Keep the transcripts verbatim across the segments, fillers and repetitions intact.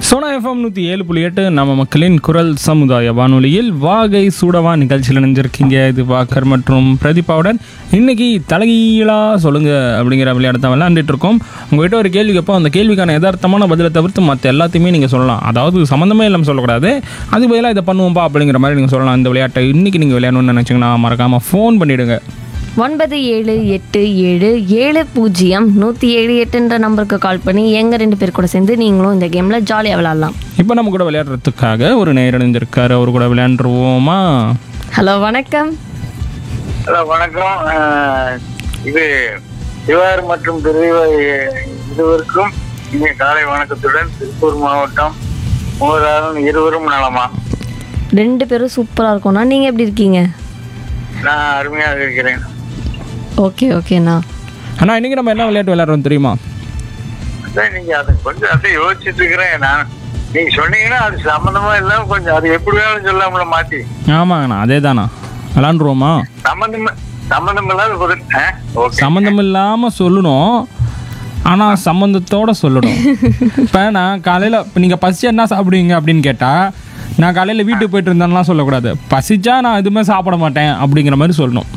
Sona FM நூற்றி ஏழு புள்ளி எட்டு நம்ம மக்களின் குரல் சமுதாய வானொலியில் வாகை சூடவா நிகழ்ச்சியில் நினைஞ்சிருக்கீங்க. இது வாக்கர் மற்றும் பிரதீபாவுடன் இன்னைக்கு தலைகீழா சொல்லுங்க அப்படிங்கிற விளையாட்டு விளையாண்டுட்டு இருக்கோம். உங்கள்கிட்ட ஒரு கேள்வி கேட்போம். அந்த கேள்விக்கான யதார்த்தமான பதிலை தவிர்த்து மற்ற எல்லாத்தையுமே நீங்கள் சொல்லலாம். அதாவது சம்மந்தமே இல்லாமல் சொல்லக்கூடாது. அது பதிலாக இதை பண்ணுவோம்பா அப்படிங்கிற மாதிரி நீங்கள் சொல்லலாம். இந்த விளையாட்டை இன்னைக்கு நீங்கள் விளையாடணும்னு நினச்சிங்கன்னா மறக்காமல் ஃபோன் பண்ணிவிடுங்க. ஒன்பது ஏழு எட்டு ஏழு ஏழு பூஜ்ஜியம் நூற்றி ஏழு எட்டுன்ற நம்பருக்கு கால் பண்ணி எங்கள் ரெண்டு பேர் கூட சேர்ந்து நீங்களும் இந்த கேமில் ஜாலியாக விளாட்லாம். இப்போ நம்ம கூட விளையாடுறதுக்காக ஒரு நேரம் இருந்திருக்காரு. அவர் கூட விளையாண்டுருவோமா? ஹலோ, வணக்கம். ஹலோ, வணக்கம். இது சிவார் மற்றும் திருவார் இருவருக்கும் இங்கே காலை வணக்கத்துடன் திருப்பூர் மாவட்டம் மூவராரும் இருவரும் நலமா? ரெண்டு பேரும் சூப்பராக இருக்கும்ண்ணா. நீங்கள் எப்படி இருக்கீங்க? நான் அருமையாக இருக்கிறேன். ஓகே ஓகேண்ணா. அண்ணா, இன்னைக்கு நம்ம என்ன விளையாட்டு விளையாடுறோம் தெரியுமா? அதான் நீங்க அதை கொஞ்சம் அதை யோசிச்சுட்டு இருக்கிறேன். நான் நீங்க சொன்னீங்கன்னா அது சம்மந்தமா இல்லாம கொஞ்சம் அது எப்படி வேணும் சொல்லாமல மாத்தி. ஆமாங்கண்ணா, அதே தானா விளாண்டுருவோமா? சம்மந்தம் சம்மந்தம் இல்லாத பதில். சம்மந்தம் இல்லாம சொல்லணும், ஆனா சம்மந்தத்தோட சொல்லணும். இப்ப நான் காலையில இப்ப நீங்க பசிச்சா என்ன சாப்பிடுவீங்க அப்படின்னு கேட்டா, நான் காலையில வீட்டுக்கு போயிட்டு இருந்தேன்லாம் சொல்லக்கூடாது. பசிச்சா நான் எதுவுமே சாப்பிட மாட்டேன் அப்படிங்கிற மாதிரி சொல்லணும்.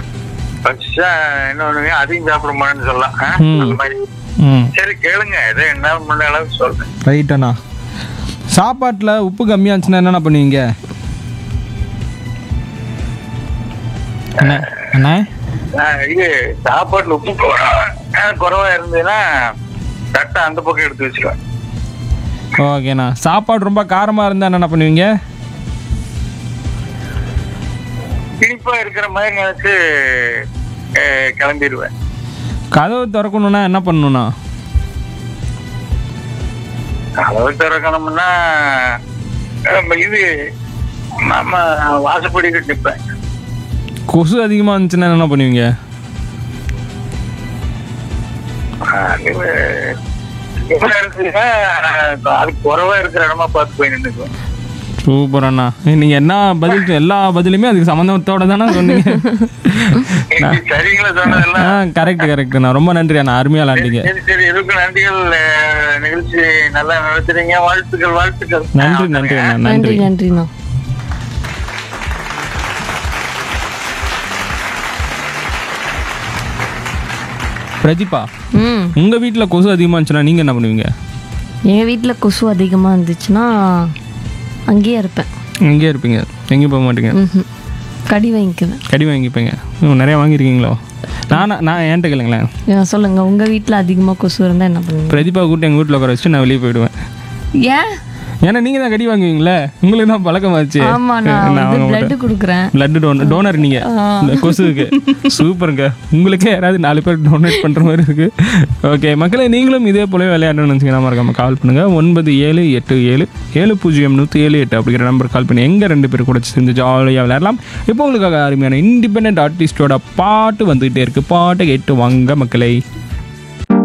என்ன பண்ணுவீங்க? அதையும் சாப்பிட மாட்டேன்னு சொல்லலாம். சரி, கேளுங்க. எதை என்ன பண்ண அளவுக்கு சொல்றேன். ரைட்டண்ணா. சாப்பாட்டுல உப்பு கம்மியா இருந்துச்சுன்னா என்ன பண்ணுவீங்க? அண்ணா, இது சாப்பாட்டுல உப்பு குறைவா இருந்ததுன்னா தட்டை அந்த பக்கம் எடுத்து வச்சுக்கலாம். ஓகேண்ணா. சாப்பாடு ரொம்ப காரமா இருந்தா என்ன பண்ணுவீங்க? இனிப்பா இருக்கிற மாதிரி நினைச்சு கிளம்பிடுவேன். கதவு திறக்கணும்னா என்ன பண்ணணும்னா? கதவு திறக்கணும்னா இது நம்ம வாசப்படிக்கிட்டு நிற்பேன். கொசு அதிகமா இருந்துச்சுன்னா என்ன பண்ணுவீங்க? அது குறைவா இருக்கிற இடமா பார்த்து போய் நின்றுக்குவேன். சூப்பர் அண்ணா. நீங்க என்ன பதில், எல்லா பதிலுமே அதுக்கு சம்பந்தத்தோட தானே சொன்னீங்க. சரிங்களா? சொன்னதெல்லாம் கரெக்ட் கரெக்ட்ண்ணா. ரொம்ப நன்றி அண்ணா, அருமையா விளாண்டீங்க. சரி சரி, இதுக்கு நன்றிகள். நிகழ்ச்சி நல்லா நடத்துறீங்க. வாழ்த்துக்கள் வாழ்த்துக்கள். நன்றி நன்றி அண்ணா. நன்றி நன்றிண்ணா. பிரதீபா, ம் உங்க வீட்டுல கொசு அதிகமா இருந்துச்சுன்னா நீங்க என்ன பண்ணுவீங்க? எங்கள் வீட்டில் கொசு அதிகமாக இருந்துச்சுன்னா அங்கேயே இருப்பேன். எங்கேயே இருப்பீங்க? எங்கேயும் போக மாட்டீங்க? ம் கடி வாங்கிக்குவேன். கடி வாங்கிப்பீங்க? நிறைய வாங்கியிருக்கீங்களோ? நான் நான் என்கிட்ட கேளுங்களேன். சொல்லுங்க, உங்கள் வீட்டில் அதிகமாக கொசு இருந்தால் என்ன பண்ணுவீங்க? பிரதீபா கூப்பிட்டு எங்கள் வீட்டில் உட்கார வச்சுட்டு நான் வெளியே போயிடுவேன். ஏன்? ஏன்னா நீங்க தான் கடி வாங்குவீங்களே, உங்களுக்கு தான் பழக்கமாச்சு. ஆமா, நான் பிளட் கொடுக்குறேன். பிளட் டோனர் டோனர் நீங்க இந்த கொசுவுக்கு. சூப்பருங்க. உங்களுக்கே யாராவது நாலு பேர் டொனேட் பண்ற மாதிரி இருக்கு. ஓகே மக்களே, நீங்களும் இதே போல விளையாடணும்னு நினைச்சீங்கன்னா மறக்காம கால் பண்ணுங்க. ஒன்பது ஏழு எட்டு ஏழு ஏழு பூஜ்ஜியம் நூற்றி ஏழு எட்டு அப்படிங்கிற நம்பர் கால் பண்ணி எங்க ரெண்டு பேர் கூட சேர்ந்து ஜாலியாக விளையாடலாம். இப்போ உங்களுக்காக அருமையான இண்டிபெண்டன்ட் ஆர்டிஸ்டோட பாட்டு வந்துகிட்டே இருக்கு. பாட்டை கேட்டு வாங்க மக்களே.